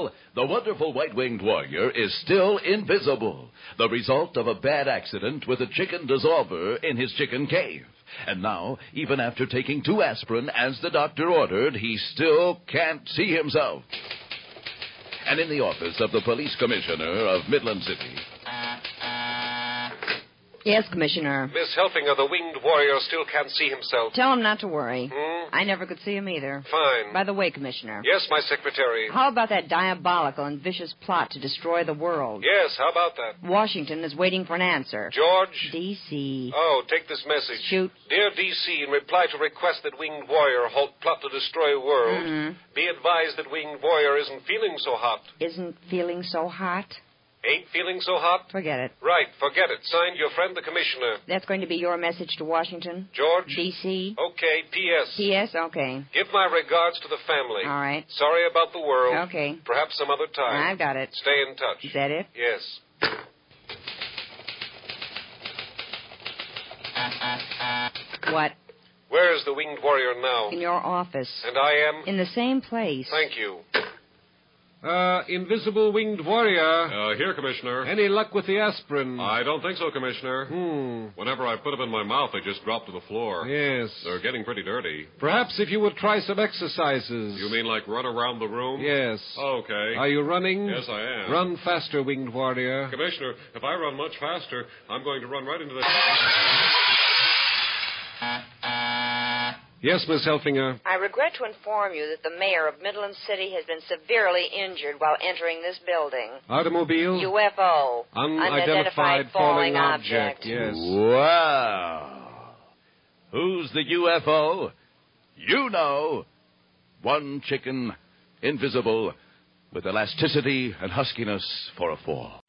Well, the wonderful white-winged warrior is still invisible, the result of a bad accident with a chicken dissolver in his chicken cave. And now, even after taking 2 aspirin as the doctor ordered, he still can't see himself. And in the office of the police commissioner of Midland City... Yes, Commissioner. Miss Helfinger, the winged warrior still can't see himself. Tell him not to worry. Hmm? I never could see him either. Fine. By the way, Commissioner. Yes, my secretary. How about that diabolical and vicious plot to destroy the world? Yes, how about that? Washington is waiting for an answer. George? D.C. Oh, take this message. Shoot. Dear D.C., in reply to request that winged warrior halt plot to destroy world, be advised that winged warrior isn't feeling so hot. Isn't feeling so hot? Ain't feeling so hot? Forget it. Right, forget it. Signed, your friend, the commissioner. That's going to be your message to Washington? George? D.C.? Okay, P.S. P.S.? Okay. Give my regards to the family. All right. Sorry about the world. Okay. Perhaps some other time. I've got it. Stay in touch. Is that it? Yes. What? Where is the winged warrior now? In your office. And I am? In the same place. Thank you. Invisible winged warrior. Here, Commissioner. Any luck with the aspirin? I don't think so, Commissioner. Whenever I put them in my mouth, they just drop to the floor. Yes. They're getting pretty dirty. Perhaps if you would try some exercises. You mean like run around the room? Yes. Okay. Are you running? Yes, I am. Run faster, winged warrior. Commissioner, if I run much faster, I'm going to run right into the... Yes, Miss Helfinger. I regret to inform you that the mayor of Midland City has been severely injured while entering this building. Automobile? UFO. Unidentified falling object. Yes. Wow. Who's the UFO? You know. One chicken, invisible, with elasticity and huskiness for a fall.